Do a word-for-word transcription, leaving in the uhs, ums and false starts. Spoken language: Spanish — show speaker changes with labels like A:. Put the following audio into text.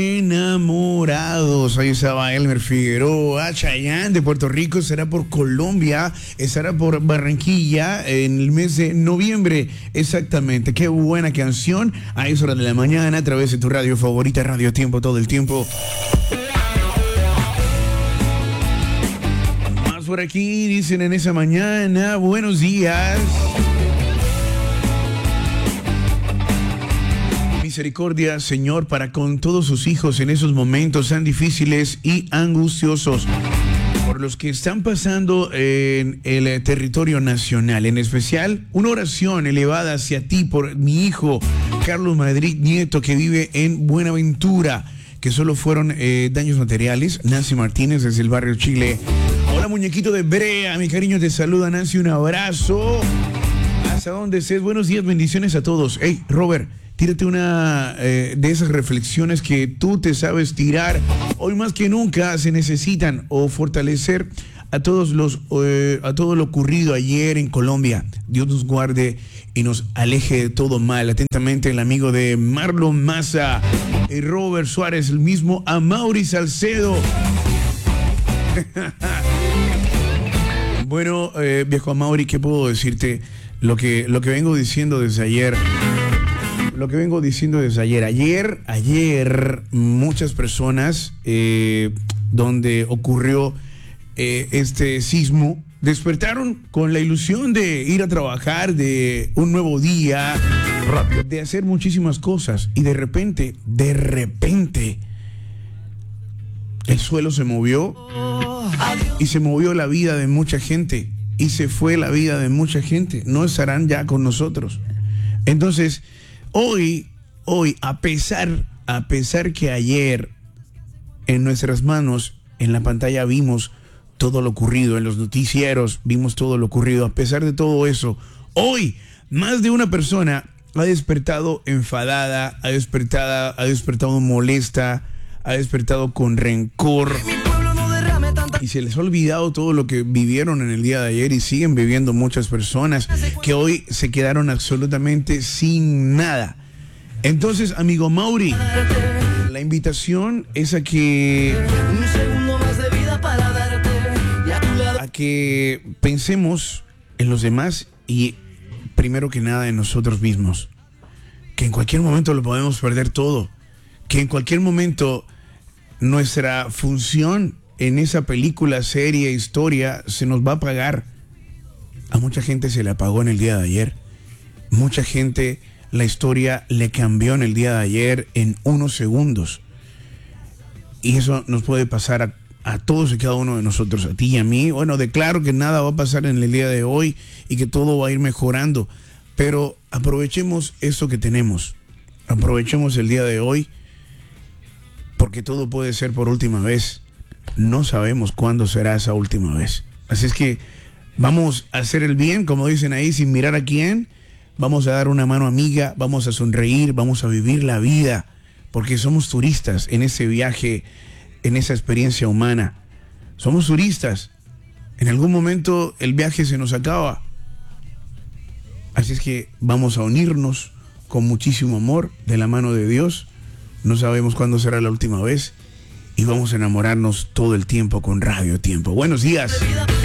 A: Enamorados, ahí estaba Elmer Figueroa. Chayanne de Puerto Rico estará por Colombia, estará por Barranquilla en el mes de noviembre, exactamente. Qué buena canción, a esa hora de la mañana, a través de tu radio favorita, Radio Tiempo, todo el tiempo. Más por aquí, dicen en esa mañana, buenos días. Misericordia, Señor, para con todos sus hijos en esos momentos tan difíciles y angustiosos, por los que están pasando en el territorio nacional. En especial, una oración elevada hacia ti por mi hijo, Carlos Madrid Nieto, que vive en Buenaventura, que solo fueron eh, daños materiales. Nancy Martínez, desde el barrio Chile. Hola, muñequito de Brea, mi cariño, te saluda, Nancy, un abrazo. Hasta donde estés, buenos días, bendiciones a todos. Hey, Robert, tírate una eh, de esas reflexiones que tú te sabes tirar. Hoy más que nunca se necesitan o fortalecer a todos los eh, a todo lo ocurrido ayer en Colombia. Dios nos guarde y nos aleje de todo mal. Atentamente, el amigo de Marlon Maza, y Robert Suárez, el mismo Amaury Salcedo. Bueno, eh, viejo Amaury, ¿qué puedo decirte? Lo que, lo que vengo diciendo desde ayer. Lo que vengo diciendo desde ayer. Ayer, ayer, muchas personas eh, donde ocurrió eh, este sismo despertaron con la ilusión de ir a trabajar, de un nuevo día, de hacer muchísimas cosas. Y de repente, de repente, el suelo se movió y se movió la vida de mucha gente. Y se fue la vida de mucha gente. No estarán ya con nosotros. Entonces, Hoy, hoy, a pesar, a pesar que ayer en nuestras manos, en la pantalla vimos todo lo ocurrido, en los noticieros vimos todo lo ocurrido, a pesar de todo eso, hoy más de una persona ha despertado enfadada, ha despertado, ha despertado molesta, ha despertado con rencor. Y se les ha olvidado todo lo que vivieron en el día de ayer y siguen viviendo muchas personas que hoy se quedaron absolutamente sin nada. Entonces, amigo Mauri, la invitación es a que a que pensemos en los demás y primero que nada en nosotros mismos. Que en cualquier momento lo podemos perder todo. Que en cualquier momento nuestra función en esa película, serie, historia, se nos va a apagar. A mucha gente se le apagó en el día de ayer. Mucha gente, la historia le cambió en el día de ayer en unos segundos. Y eso nos puede pasar a, a todos y cada uno de nosotros, a ti y a mí. Bueno, declaro que nada va a pasar en el día de hoy y que todo va a ir mejorando. Pero aprovechemos eso que tenemos. Aprovechemos el día de hoy, porque todo puede ser por última vez. No sabemos cuándo será esa última vez. Así es que vamos a hacer el bien, como dicen ahí, sin mirar a quién. Vamos a dar una mano amiga, vamos a sonreír, vamos a vivir la vida, porque somos turistas en ese viaje, en esa experiencia humana. Somos turistas. En algún momento el viaje se nos acaba. Así es que vamos a unirnos con muchísimo amor de la mano de Dios. No sabemos cuándo será la última vez. Y vamos a enamorarnos todo el tiempo con Radio Tiempo. Buenos días.